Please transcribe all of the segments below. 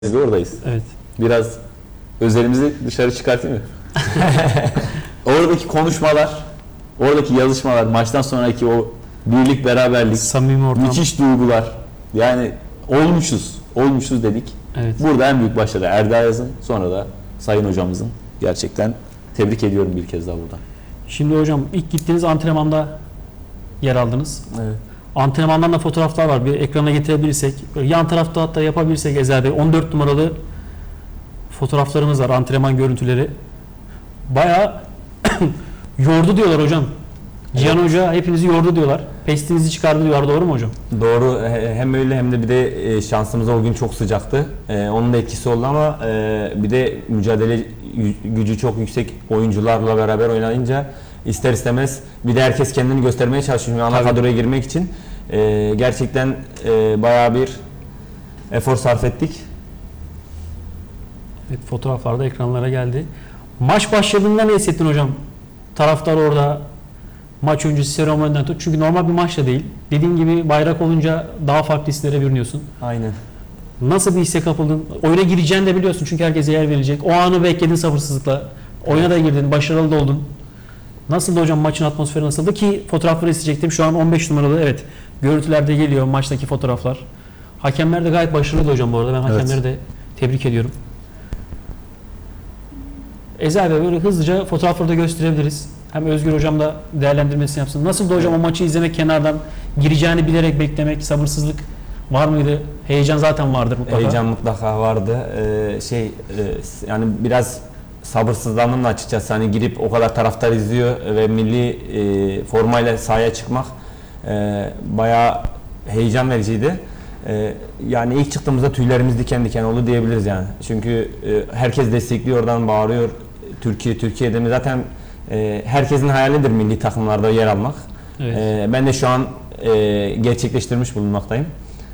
Biz de oradayız. Evet. Biraz özelimizi dışarı çıkartayım mı? Oradaki konuşmalar, oradaki yazışmalar, maçtan sonraki o birlik, beraberlik, Samimi ortam. müthiş duygular. Yani olmuşuz dedik. Evet. Burada en büyük başarı Erdal Yaz'ın, sonra da Sayın Hocamızın. Gerçekten tebrik ediyorum bir kez daha buradan. Şimdi hocam ilk gittiğiniz antrenmanda yer aldınız. Evet. Antrenmandan da fotoğraflar var. Bir ekrana getirebilirsek. Yan tarafta hatta yapabilirsek Ezel Bey. 14 numaralı fotoğraflarımız var. Antrenman görüntüleri. Bayağı yordu diyorlar hocam. Cihan Hoca hepinizi yordu diyorlar. Pestinizi çıkardı diyorlar. Doğru mu hocam? Doğru. Hem öyle hem de bir de şansımız o gün çok sıcaktı. Onun da etkisi oldu ama bir de mücadele gücü çok yüksek oyuncularla beraber oynayınca ister istemez bir de herkes kendini göstermeye çalışıyor. Ana kadroya girmek için gerçekten bayağı bir efor sarf ettik. Evet, fotoğraflar da ekranlara geldi. Maç başladığında ne hissettin hocam? Taraftar orada, maç öncesi seremoniden tut. Çünkü normal bir maç da değil. Dediğin gibi bayrak olunca daha farklı hislere bürünüyorsun. Aynen. Nasıl bir hisse kapıldın? Oyuna gireceğini de biliyorsun çünkü herkese yer verecek. O anı bekledin sabırsızlıkla. Oyuna da girdin, başarılı da oldun. Nasıldı hocam, maçın atmosferi nasıldı ki fotoğrafları isteyecektim. Şu an 15 numaralı, evet, görüntülerde geliyor maçtaki fotoğraflar. Hakemler de gayet başarılıydı hocam bu arada. Ben hakemleri de tebrik ediyorum. Ezel Bey, böyle hızlıca fotoğrafları da gösterebiliriz. Hem Özgür hocam da değerlendirmesini yapsın. Nasıldı hocam o maçı izlemek, kenardan gireceğini bilerek beklemek, sabırsızlık var mıydı? Heyecan zaten vardır mutlaka. Heyecan mutlaka vardı. Yani biraz sabırsızlandım da açıkçası. Hani girip o kadar taraftar izliyor ve milli formayla sahaya çıkmak bayağı heyecan vericiydi. Yani ilk çıktığımızda tüylerimiz diken diken oldu diyebiliriz yani. Çünkü herkes destekliyor, oradan bağırıyor. Türkiye'de mi zaten herkesin hayalidir milli takımlarda yer almak. Evet. Ben de şu an gerçekleştirmiş bulunmaktayım.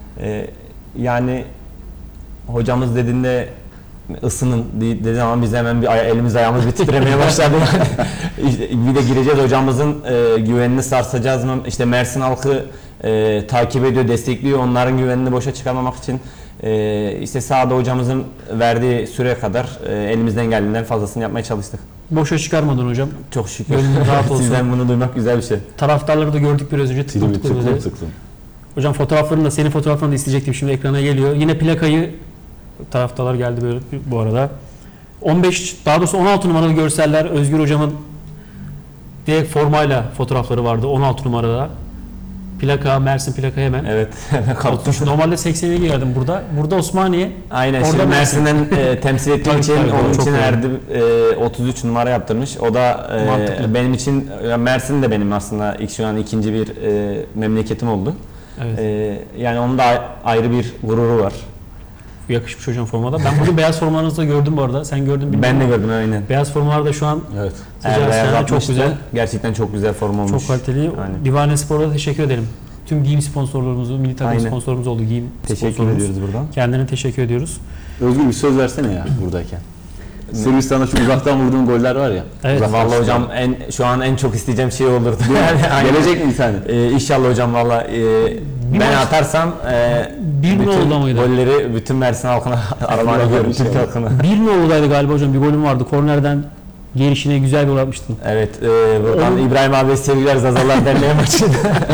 Yani hocamız dediğinde ısının dedi zaman biz hemen bir elimiz ayağımız bir titremeye başladı. Bir de gireceğiz, hocamızın güvenini sarsacağız mı? İşte Mersin halkı takip ediyor, destekliyor. Onların güvenini boşa çıkarmamak için işte sahada hocamızın verdiği süre kadar elimizden geldiğinden fazlasını yapmaya çalıştık. Boşa çıkarmadın hocam. Çok şükür. Gönlün rahat olsun. Sizden bunu duymak güzel bir şey. Taraftarları da gördük biraz önce. Tıklım. Hocam fotoğraflarını da, senin fotoğraflarını da isteyecektim, şimdi ekrana geliyor. Yine plakayı, taraftarlar geldi böyle bu arada. 15, daha doğrusu 16 numaralı görseller, Özgür hocamın direkt formayla fotoğrafları vardı 16 numarada. Plaka, Mersin plaka hemen. Evet. Normalde 80'e girerdim burada. Burada Osmaniye. Aynen. Orada Şimdi Mersin. Mersin'den temsil ettiğim Tabii, için tabii, onun çok için önemli. Erdem 33 numara yaptırmış. O da Mantıklı. benim için, Mersin de benim aslında şu an ikinci bir memleketim oldu. Evet. Yani onun da ayrı bir gururu var. Yakışmış hocam formada. Ben bugün beyaz formalarınızı da gördüm bu arada. Sen gördün bilmiyorum. Ben de gördüm aynen. Beyaz formalar da şu an Evet. çok güzel. Gerçekten çok güzel form olmuş. Çok kaliteli. Aynen. Divane Spor'a da teşekkür edelim. Tüm giyim sponsorlarımızı, milli takım Aynen. sponsorumuz oldu. Giyim Teşekkür sponsorumuz. ediyoruz buradan. Kendine teşekkür ediyoruz. Özgür bir söz versene ya buradayken. Sırbistan'da şu uzaktan vurduğun goller var ya. Evet. Vallahi hocam şu an en çok isteyeceğim şey olurdu. Aynen. Gelecek mi bir tane? İnşallah hocam valla ben maç- atarsam Bir bütün oldu mıydı? golleri bütün Mersin halkına armağan ediyorum, Türk halkına. Bir noldaydı galiba hocam. Bir golüm vardı. Kornerden gelişine güzel bir gol atmıştın. Evet, buradan Onun- İbrahim abi sevgiler, Zazalar Derneği maçında.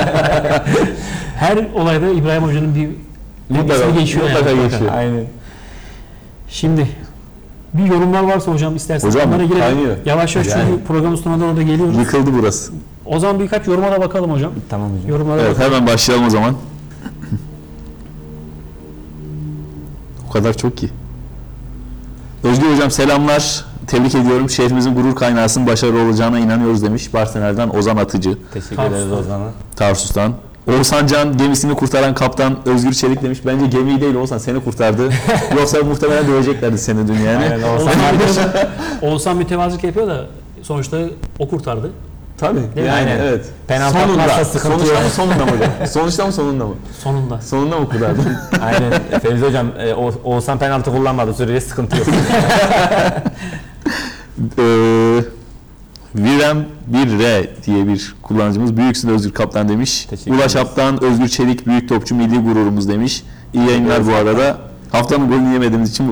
Her olayda İbrahim Hoca'nın bir ismi geçiyor. Mutlaka yani. geçiyor. Aynen. Şimdi bir yorumlar varsa hocam isterseniz Hocam, onlara girelim. kaynıyor. Yavaş yavaş Yani. çünkü programın sonuna doğru da geliyoruz. Yıkıldı burası. O zaman birkaç yoruma da bakalım hocam. Tamam hocam. Yorumlara Evet, bakalım. hemen başlayalım o zaman. O kadar çok ki. Özgür hocam selamlar. Tebrik ediyorum. Şehrimizin gurur kaynağısının başarılı olacağına inanıyoruz demiş. Barsener'den Ozan Atıcı. Teşekkür Tarsus'tan. ederiz Ozan'a. Tarsus'tan. Oğuzhan Can gemisini kurtaran kaptan Özgür Çelik demiş. Bence gemiyi değil Oğuzhan seni kurtardı. Yoksa muhtemelen döveceklerdi seni dün yani. Aynen, Oğuzhan mütevazılık yapıyor da sonuçta o kurtardı. Tabii. Değil mi? Yani Aynen. evet. Penaltı atmazsa sıkıntı Sonuçta yok. mı sonunda mı hocam? Sonuçta mı sonunda mı? Sonunda. Sonunda mı kurtardı? Aynen. Fevzi hocam, Oğuzhan penaltı kullanmadı sürece sıkıntı yok. Virem 1R diye bir kullanıcımız. Büyüksün Özgür Kaptan demiş. Teşekkür Ulaş ederiz. Aptan, Özgür Çelik büyük topçu milli gururumuz demiş. İyi yayınlar bu arada. Haftanın golünü yemediğimiz için